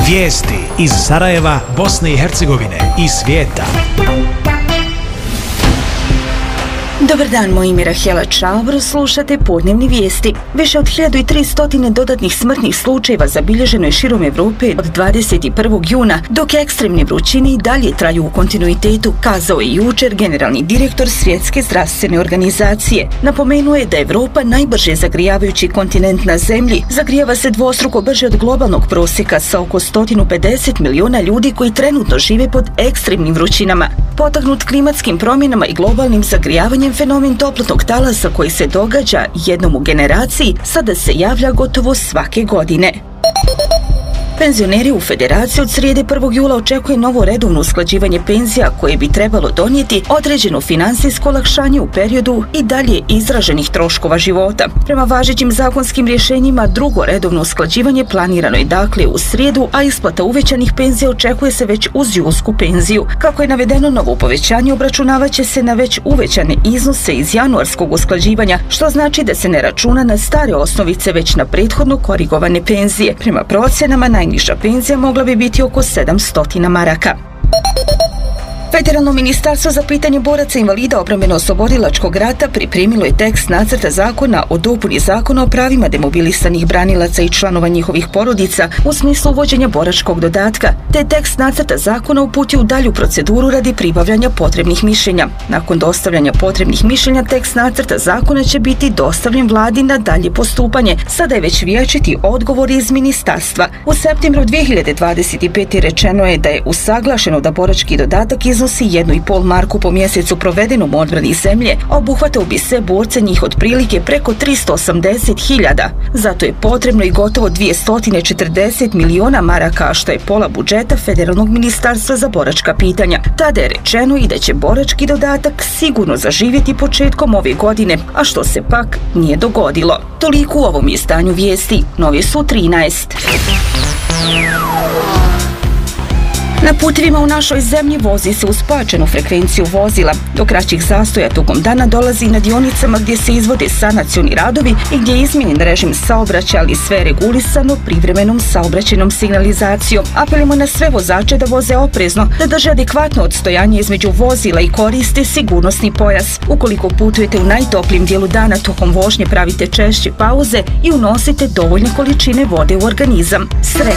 Vijesti iz Sarajeva, Bosne i Hercegovine i svijeta. Dobar dan, moje ime je Rahela Čalbro, slušate podnevni vijesti. Više od 1300 dodatnih smrtnih slučajeva zabilježeno je širom Evrope od 21. juna, dok ekstremne vrućine i dalje traju u kontinuitetu, kazao je jučer generalni direktor Svjetske zdravstvene organizacije. Napomenuo je da je Evropa najbrže zagrijavajući kontinent na zemlji, zagrijava se dvostruko brže od globalnog prosjeka sa oko 150 miliona ljudi koji trenutno žive pod ekstremnim vrućinama. Potaknut klimatskim promjenama i globalnim zagrijavanjem, fenomen toplotnog talasa koji se događa jednom u generaciji sada se javlja gotovo svake godine. Penzioneri u Federaciji od srijede 1. jula očekuje novo redovno usklađivanje penzija koje bi trebalo donijeti određeno financijsko olakšanje u periodu i dalje izraženih troškova života. Prema važećim zakonskim rješenjima drugo redovno usklađivanje planirano je dakle u srijedu, a isplata uvećanih penzija očekuje se već uz julsku penziju. Kako je navedeno, novo povećanje obračunavat će se na već uvećane iznose iz januarskog usklađivanja, što znači da se ne računa na stare osnovice već na prethodno korigovane penzije. Prema procjenama, najniža penzija mogla bi biti oko 700 maraka. Federalno ministarstvo za pitanje boraca invalida obrambeno-oslobodilačkog rata pripremilo je tekst nacrta zakona o dopuni zakona o pravima demobilisanih branilaca i članova njihovih porodica u smislu uvođenja boračkog dodatka, te tekst nacrta zakona uputio u dalju proceduru radi pribavljanja potrebnih mišljenja. Nakon dostavljanja potrebnih mišljenja, tekst nacrta zakona će biti dostavljen vladi na dalje postupanje. Sada je već vječiti odgovor iz ministarstva. U septembru 2025. rečeno je da je usaglašeno da borački dodatak iznosi 1,5 marku po mjesecu provedenom u odbrani zemlje, a obuhvatao bi sve borce, njih otprilike preko 380.000. Zato je potrebno i gotovo 240 miliona maraka, što je pola budžeta Federalnog ministarstva za boračka pitanja. Tada je rečeno i da će borački dodatak sigurno zaživjeti početkom ove godine, a što se pak nije dogodilo. Toliko u ovom izdanju vijesti. Nove su 13. Na putevima u našoj zemlji vozi se uz pojačanu frekvenciju vozila. Do kraćih zastoja tokom dana dolazi na dionicama gdje se izvode sanacioni radovi i gdje je izmijenjen režim saobraćaja, ali sve je regulisano privremenom saobraćajnom signalizacijom. Apelujemo na sve vozače da voze oprezno, da drže adekvatno odstojanje između vozila i koriste sigurnosni pojas. Ukoliko putujete u najtoplijim dijelu dana, tokom vožnje pravite češće pauze i unosite dovoljne količine vode u organizam.